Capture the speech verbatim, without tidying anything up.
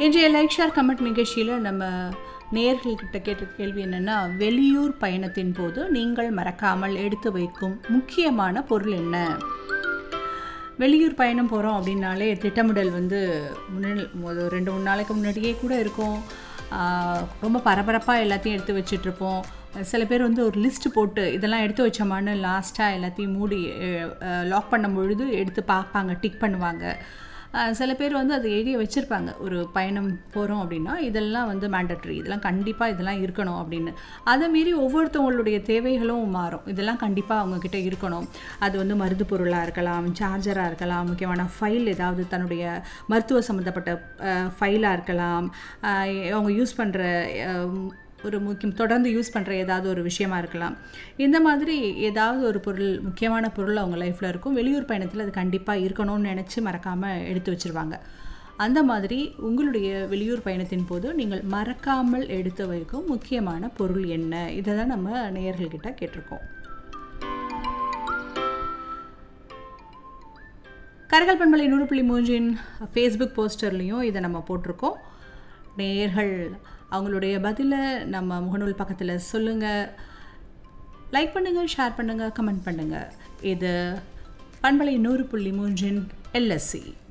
இன்றைய like share comment நிகழ்ச்சியில் நம்ம நேயர்கள்கிட்ட கேட்ட கேள்வி என்னென்னா, வெளியூர் பயணத்தின் போது நீங்கள் மறக்காமல் எடுத்து வைக்கும் முக்கியமான பொருள் என்ன? வெளியூர் பயணம் போகிறோம் அப்படின்னாலே திட்டமிடல் வந்து முன்னாடி ரெண்டு மூணு நாளைக்கு முன்னாடியே கூட இருக்கும். ரொம்ப பரபரப்பாக எல்லாத்தையும் எடுத்து வச்சிட்ருப்போம். சில பேர் வந்து ஒரு லிஸ்ட்டு போட்டு இதெல்லாம் எடுத்து வச்சோமான்னு லாஸ்ட்டாக எல்லாத்தையும் மூடி லாக் பண்ணும் பொழுது எடுத்து பார்ப்பாங்க, டிக் பண்ணுவாங்க. சில பேர் வந்து அது எழுதி வச்சுருப்பாங்க, ஒரு பயணம் போகிறோம் அப்படின்னா இதெல்லாம் வந்து மேண்டட்ரி, இதெல்லாம் கண்டிப்பாக இதெல்லாம் இருக்கணும் அப்படின்னு. அதை மீறி ஒவ்வொருத்தவங்களுடைய தேவைகளும் மாறும். இதெல்லாம் கண்டிப்பாக அவங்கக்கிட்ட இருக்கணும். அது வந்து மருந்து பொருளாக இருக்கலாம், சார்ஜராக இருக்கலாம், முக்கியமான ஃபைல் ஏதாவது தன்னுடைய மருத்துவ சம்மந்தப்பட்ட ஃபைலாக இருக்கலாம், அவங்க யூஸ் பண்ணுற ஒரு முக்கியம் தொடர்ந்து யூஸ் பண்ணுற ஏதாவது ஒரு விஷயமா இருக்கலாம். இந்த மாதிரி ஏதாவது ஒரு பொருள், முக்கியமான பொருள் அவங்க லைஃப்பில் இருக்கும். வெளியூர் பயணத்தில் அது கண்டிப்பாக இருக்கணும்னு நினச்சி மறக்காமல் எடுத்து வச்சுருவாங்க. அந்த மாதிரி உங்களுடைய வெளியூர் பயணத்தின் போது நீங்கள் மறக்காமல் எடுத்து வைக்கும் முக்கியமான பொருள் என்ன? இதை தான் நம்ம நேயர்கள்கிட்ட கேட்டிருக்கோம். கரைகள் பண்பலை நூறு புள்ளி மூன்றின் ஃபேஸ்புக் போஸ்டர்லேயும் இதை நம்ம போட்டிருக்கோம். நேயர்கள் அவங்களுடைய பதிலை நம்ம முகநூல் பக்கத்தில் சொல்லுங்கள். லைக் பண்ணுங்கள், ஷேர் பண்ணுங்கள், கமெண்ட் பண்ணுங்கள். இது பண்பலை நூறு புள்ளி மூன்றின் எல்எஸ்சி.